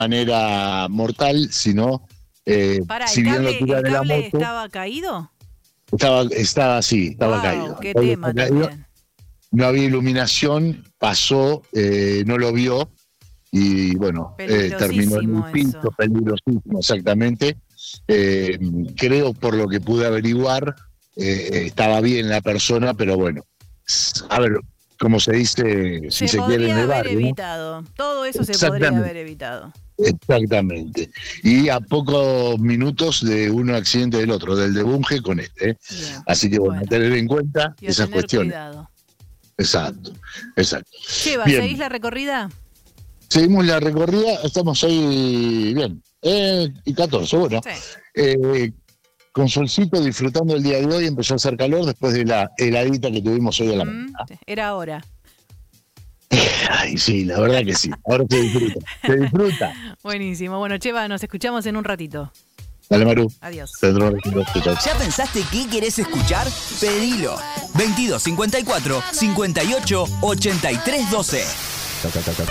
manera mortal, sino Pará, si bien lo tira ¿el de la cable moto, estaba caído? estaba así, estaba Wow, caído. qué El cable tema estaba caído, también. no había iluminación, pasó, no lo vio y bueno, terminó en el Peligrosísimo piso, eso. peligrosísimo, exactamente. Creo, por lo que pude averiguar, estaba bien la persona, pero bueno, a ver, como se dice, si Se se quiere en podría el haber barrio, ¿no? evitado. Todo eso se podría Exactamente, haber evitado. exactamente. Y a pocos minutos de un accidente del otro, del de Bunge con este. Bien. Así que bueno, Bueno, tener en cuenta y a esas tener cuestiones. cuidado. Exacto, exacto. Cheva, ¿seguís Bien, la recorrida? seguimos la recorrida, estamos ahí bien. Y 14, bueno. Sí. Con solcito, disfrutando el día de hoy, empezó a hacer calor después de la heladita que tuvimos hoy a la mañana. Era hora. Ay, sí, la verdad que sí. Ahora se disfruta. Se disfruta. Buenísimo. Bueno, Cheva, nos escuchamos en un ratito. Dale, Maru. Adiós. ¿Ya pensaste qué querés escuchar? Pedilo. 2254 58 83 12.